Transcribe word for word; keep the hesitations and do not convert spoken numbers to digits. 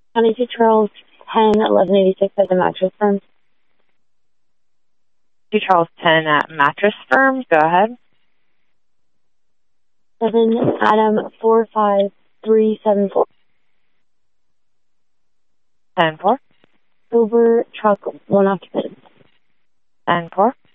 twenty-two Charles ten eleven eighty-six at the mattress firm. two Charles ten at Mattress Firm. Go ahead. seven Adam four five three seven four. ten four. Silver truck, one occupant. ten four.